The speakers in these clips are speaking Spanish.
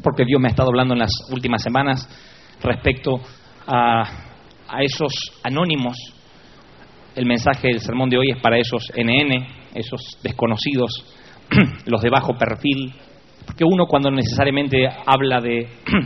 porque Dios me ha estado hablando en las últimas semanas respecto a esos anónimos. El mensaje del sermón de hoy es para esos NN, esos desconocidos, los de bajo perfil, porque uno cuando necesariamente habla de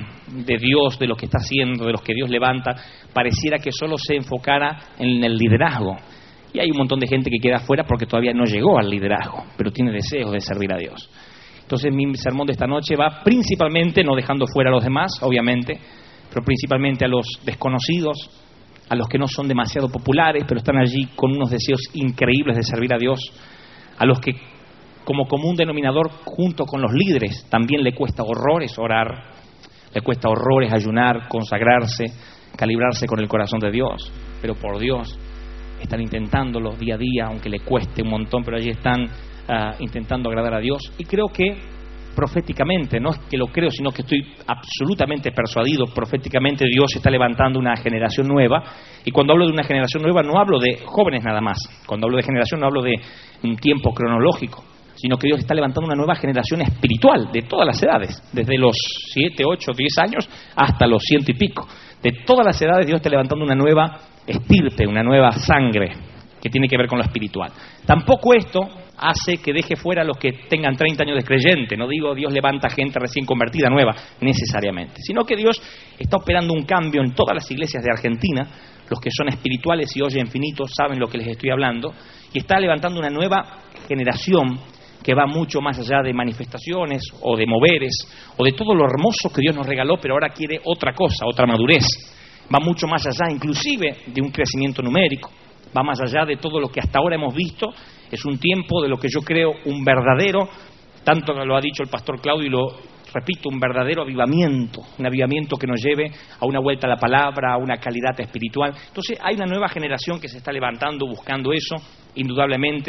Dios, de lo que está haciendo, de los que Dios levanta, pareciera que solo se enfocara en el liderazgo. Y hay un montón de gente que queda afuera porque todavía no llegó al liderazgo, pero tiene deseos de servir a Dios. Entonces mi sermón de esta noche va principalmente, no dejando fuera a los demás, obviamente, pero principalmente a los desconocidos, a los que no son demasiado populares, pero están allí con unos deseos increíbles de servir a Dios, a los que como común denominador, junto con los líderes, también le cuesta horrores orar, le cuesta horrores ayunar, consagrarse, calibrarse con el corazón de Dios, pero por Dios están intentándolo día a día, aunque le cueste un montón, pero allí están intentando agradar a Dios. Y creo que proféticamente, no es que lo creo, sino que estoy absolutamente persuadido, proféticamente Dios está levantando una generación nueva. Y cuando hablo de una generación nueva no hablo de jóvenes nada más, cuando hablo de generación no hablo de un tiempo cronológico, sino que Dios está levantando una nueva generación espiritual de todas las edades, desde los 7, 8, 10 años hasta los 100 y pico. De todas las edades Dios está levantando una nueva estirpe, una nueva sangre que tiene que ver con lo espiritual. Tampoco esto hace que deje fuera a los que tengan 30 años de creyente. No digo Dios levanta gente recién convertida nueva, necesariamente, sino que Dios está operando un cambio en todas las iglesias de Argentina. Los que son espirituales y oyen finito saben lo que les estoy hablando, y está levantando una nueva generación que va mucho más allá de manifestaciones o de moveres o de todo lo hermoso que Dios nos regaló, pero ahora quiere otra cosa, otra madurez. Va mucho más allá inclusive de un crecimiento numérico, va más allá de todo lo que hasta ahora hemos visto. Es un tiempo de lo que yo creo un verdadero, tanto lo ha dicho el pastor Claudio y lo repito, un verdadero avivamiento, un avivamiento que nos lleve a una vuelta a la palabra, a una calidad espiritual. Entonces hay una nueva generación que se está levantando buscando eso, indudablemente,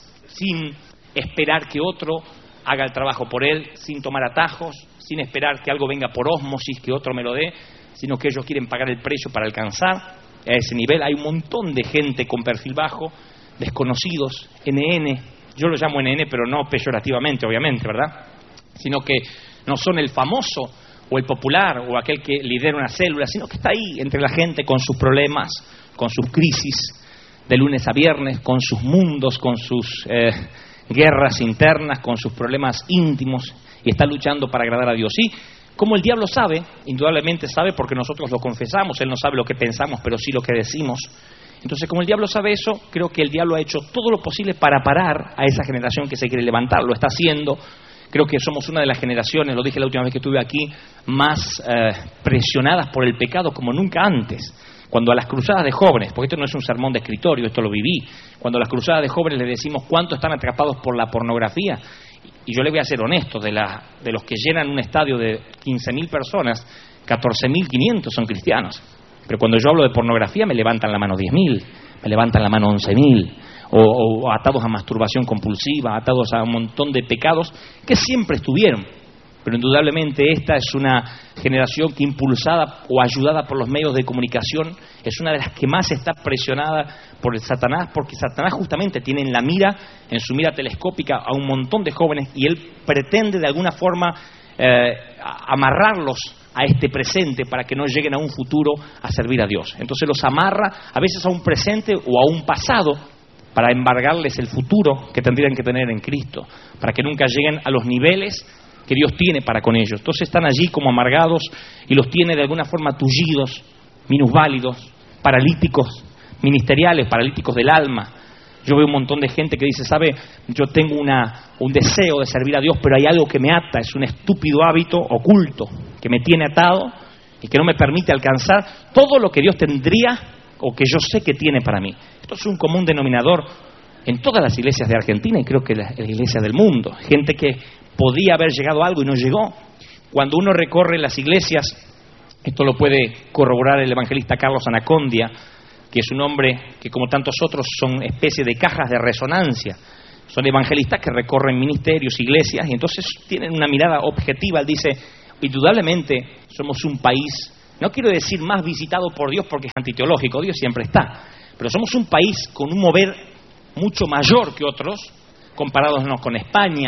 sin esperar que otro haga el trabajo por él, sin tomar atajos, sin esperar que algo venga por ósmosis, que otro me lo dé, sino que ellos quieren pagar el precio para alcanzar a ese nivel. Hay un montón de gente con perfil bajo, desconocidos, NN, yo lo llamo NN, pero no peyorativamente, obviamente, ¿verdad? Sino que no son el famoso o el popular o aquel que lidera una célula, sino que está ahí entre la gente con sus problemas, con sus crisis de lunes a viernes, con sus mundos, con sus guerras internas, con sus problemas íntimos, y está luchando para agradar a Dios. Y como el diablo sabe, indudablemente sabe porque nosotros lo confesamos, él no sabe lo que pensamos, pero sí lo que decimos. Entonces, como el diablo sabe eso, creo que el diablo ha hecho todo lo posible para parar a esa generación que se quiere levantar. Lo está haciendo. Creo que somos una de las generaciones, lo dije la última vez que estuve aquí, más presionadas por el pecado como nunca antes. Cuando a las cruzadas de jóvenes, porque esto no es un sermón de escritorio, esto lo viví, cuando a las cruzadas de jóvenes les decimos cuánto están atrapados por la pornografía, y yo les voy a ser honesto, de los que llenan un estadio de 15.000 personas, 14.500 son cristianos. Pero cuando yo hablo de pornografía me levantan la mano 10.000, me levantan la mano 11.000, o atados a masturbación compulsiva, atados a un montón de pecados que siempre estuvieron. Pero indudablemente esta es una generación que, impulsada o ayudada por los medios de comunicación, es una de las que más está presionada por el Satanás, porque Satanás justamente tiene en la mira, en su mira telescópica, a un montón de jóvenes, y él pretende de alguna forma amarrarlos a este presente para que no lleguen a un futuro a servir a Dios. Entonces los amarra a veces a un presente o a un pasado para embargarles el futuro que tendrían que tener en Cristo, para que nunca lleguen a los niveles que Dios tiene para con ellos. Entonces están allí como amargados y los tiene de alguna forma tullidos, minusválidos, paralíticos ministeriales, paralíticos del alma. Yo veo un montón de gente que dice, ¿sabe? Yo tengo un deseo de servir a Dios, pero hay algo que me ata, es un estúpido hábito oculto que me tiene atado y que no me permite alcanzar todo lo que Dios tendría o que yo sé que tiene para mí. Esto es un común denominador en todas las iglesias de Argentina y creo que las iglesias del mundo. Gente que podía haber llegado a algo y no llegó. Cuando uno recorre las iglesias, esto lo puede corroborar el evangelista Carlos Anacondia, que es un hombre que, como tantos otros, son especie de cajas de resonancia. Son evangelistas que recorren ministerios, iglesias, y entonces tienen una mirada objetiva. Él dice, indudablemente somos un país, no quiero decir más visitado por Dios porque es antiteológico, Dios siempre está, pero somos un país con un mover mucho mayor que otros, comparándonos con España,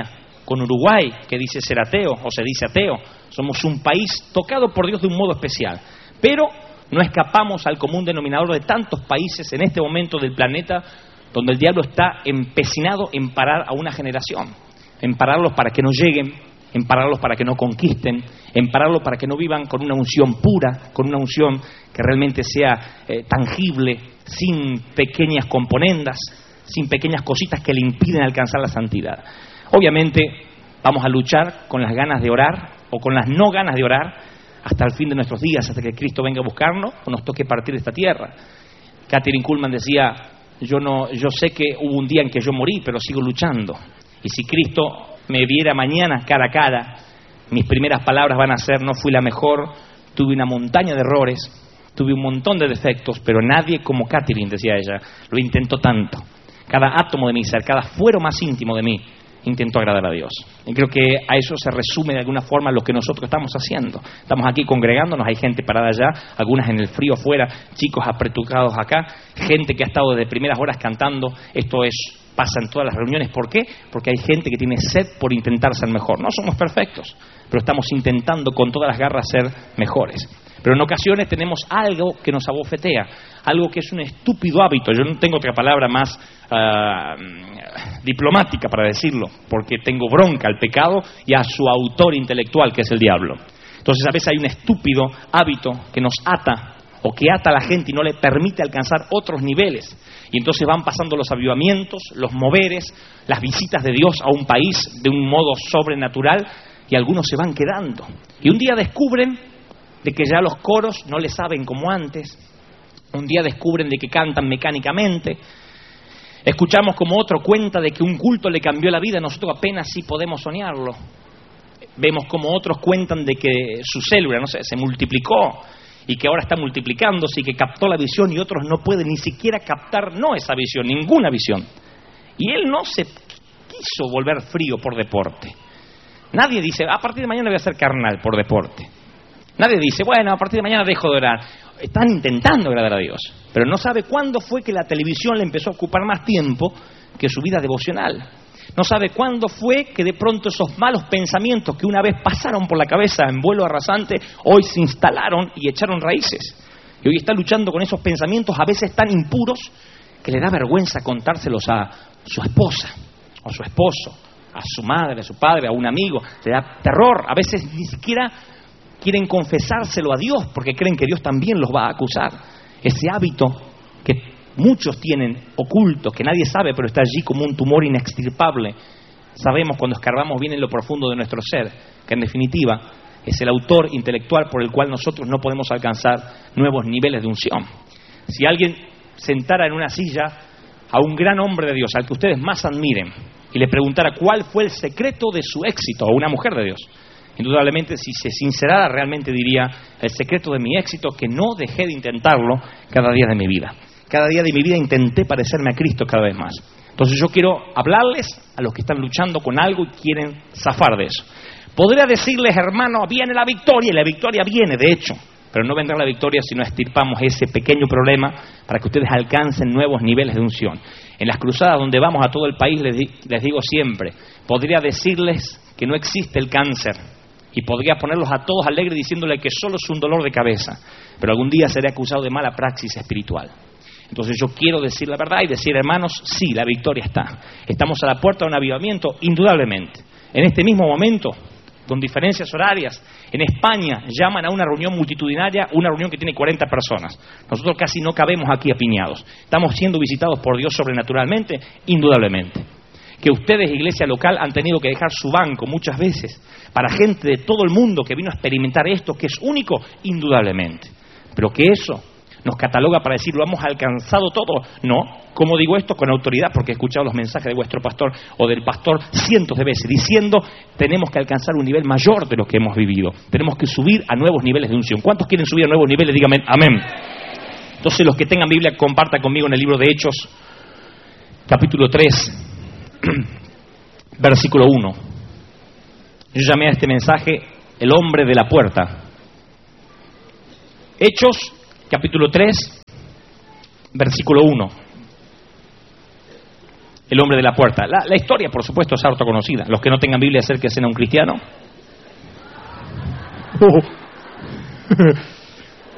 con Uruguay, que dice ser ateo o se dice ateo. Somos un país tocado por Dios de un modo especial. Pero no escapamos al común denominador de tantos países en este momento del planeta donde el diablo está empecinado en parar a una generación, en pararlos para que no lleguen, en pararlos para que no conquisten, en pararlos para que no vivan con una unción pura, con una unción que realmente sea tangible, sin pequeñas componendas, sin pequeñas cositas que le impiden alcanzar la santidad. Obviamente vamos a luchar con las ganas de orar o con las no ganas de orar hasta el fin de nuestros días, hasta que Cristo venga a buscarnos o nos toque partir de esta tierra. Kathryn Kuhlman decía, yo sé que hubo un día en que yo morí, pero sigo luchando. Y si Cristo me viera mañana cara a cara, mis primeras palabras van a ser, no fui la mejor, tuve una montaña de errores, tuve un montón de defectos, pero nadie como Kathryn, decía ella, lo intentó tanto. Cada átomo de mi ser, cada fuero más íntimo de mí, intentó agradar a Dios. Y creo que a eso se resume de alguna forma lo que nosotros estamos haciendo. Estamos aquí congregándonos, hay gente parada allá, algunas en el frío afuera, chicos apretujados acá, gente que ha estado desde primeras horas cantando. Pasa en todas las reuniones. ¿Por qué? Porque hay gente que tiene sed por intentar ser mejor. No somos perfectos, pero estamos intentando con todas las garras ser mejores. Pero en ocasiones tenemos algo que nos abofetea, algo que es un estúpido hábito. Yo no tengo otra palabra más diplomática para decirlo, porque tengo bronca al pecado y a su autor intelectual, que es el diablo. Entonces a veces hay un estúpido hábito que nos ata, o que ata a la gente y no le permite alcanzar otros niveles. Y entonces van pasando los avivamientos, los moveres, las visitas de Dios a un país de un modo sobrenatural, y algunos se van quedando. Y un día descubren de que ya los coros no les saben como antes. Un día descubren de que cantan mecánicamente. Escuchamos como otro cuenta de que un culto le cambió la vida, nosotros apenas sí podemos soñarlo. Vemos como otros cuentan de que su célula, se multiplicó y que ahora está multiplicándose y que captó la visión, y otros no pueden ni siquiera captar esa visión, ninguna visión. Y él no se quiso volver frío por deporte. Nadie dice, a partir de mañana voy a ser carnal por deporte. Nadie dice, bueno, a partir de mañana dejo de orar. Están intentando agradar a Dios, pero no sabe cuándo fue que la televisión le empezó a ocupar más tiempo que su vida devocional. No sabe cuándo fue que de pronto esos malos pensamientos que una vez pasaron por la cabeza en vuelo arrasante, hoy se instalaron y echaron raíces. Y hoy está luchando con esos pensamientos a veces tan impuros que le da vergüenza contárselos a su esposa, o a su esposo, a su madre, a su padre, a un amigo. Le da terror, a veces ni siquiera quieren confesárselo a Dios porque creen que Dios también los va a acusar. Ese hábito que muchos tienen oculto, que nadie sabe, pero está allí como un tumor inextirpable. Sabemos cuando escarbamos bien en lo profundo de nuestro ser, que en definitiva es el autor intelectual por el cual nosotros no podemos alcanzar nuevos niveles de unción. Si alguien sentara en una silla a un gran hombre de Dios, al que ustedes más admiren, y le preguntara cuál fue el secreto de su éxito, o una mujer de Dios, indudablemente, si se sincerara, realmente diría, el secreto de mi éxito es que no dejé de intentarlo cada día de mi vida. Cada día de mi vida intenté parecerme a Cristo cada vez más. Entonces yo quiero hablarles a los que están luchando con algo y quieren zafar de eso. Podría decirles, hermano, viene la victoria, y la victoria viene, de hecho, pero no vendrá la victoria si no extirpamos ese pequeño problema para que ustedes alcancen nuevos niveles de unción. En las cruzadas donde vamos a todo el país les digo siempre, podría decirles que no existe el cáncer, y podría ponerlos a todos alegres diciéndole que solo es un dolor de cabeza, pero algún día seré acusado de mala praxis espiritual. Entonces yo quiero decir la verdad y decir, hermanos, sí, la victoria está. Estamos a la puerta de un avivamiento, indudablemente. En este mismo momento, con diferencias horarias, en España llaman a una reunión multitudinaria, una reunión que tiene 40 personas. Nosotros casi no cabemos aquí apiñados. Estamos siendo visitados por Dios sobrenaturalmente, indudablemente. Que ustedes, iglesia local, han tenido que dejar su banco muchas veces para gente de todo el mundo que vino a experimentar esto, que es único, indudablemente. Pero que eso nos cataloga para decir, lo hemos alcanzado todo. No, ¿cómo digo esto? Con autoridad, porque he escuchado los mensajes de vuestro pastor o del pastor cientos de veces, diciendo, tenemos que alcanzar un nivel mayor de lo que hemos vivido. Tenemos que subir a nuevos niveles de unción. ¿Cuántos quieren subir a nuevos niveles? Díganme, amén. Entonces, los que tengan Biblia, compartan conmigo en el libro de Hechos, capítulo 3, versículo 1. Yo llamé a este mensaje el hombre de la puerta. Hechos, capítulo 3, versículo 1. el hombre de la puerta. La historia, por supuesto, es harto conocida. Los que no tengan Biblia, acérquense a un cristiano.